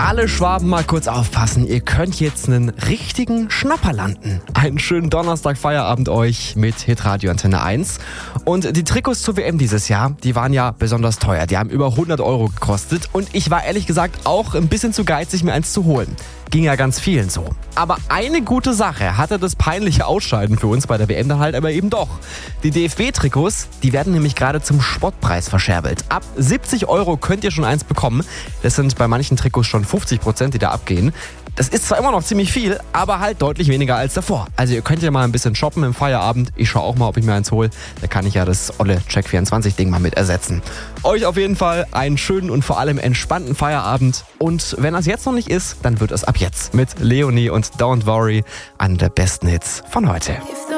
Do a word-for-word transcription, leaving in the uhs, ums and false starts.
Alle Schwaben mal kurz aufpassen, ihr könnt jetzt einen richtigen Schnapper landen. Einen schönen Donnerstag Feierabend euch mit Hitradio Antenne eins. Und die Trikots zur W M dieses Jahr, die waren ja besonders teuer. Die haben über hundert Euro gekostet und ich war ehrlich gesagt auch ein bisschen zu geizig, mir eins zu holen. Ging ja ganz vielen so. Aber eine gute Sache hatte das peinliche Ausscheiden für uns bei der W M dann halt aber eben doch. Die D F B-Trikots, die werden nämlich gerade zum Spottpreis verscherbelt. Ab siebzig Euro könnt ihr schon eins bekommen. Das sind bei manchen Trikots schon fünfzig Prozent, die da abgehen. Das ist zwar immer noch ziemlich viel, aber halt deutlich weniger als davor. Also ihr könnt ja mal ein bisschen shoppen im Feierabend. Ich schaue auch mal, ob ich mir eins hole. Da kann ich ja das olle Check vierundzwanzig Ding mal mit ersetzen. Euch auf jeden Fall einen schönen und vor allem entspannten Feierabend. Und wenn das jetzt noch nicht ist, dann wird es ab jetzt mit Leonie und Don't Worry, einer der besten Hits von heute.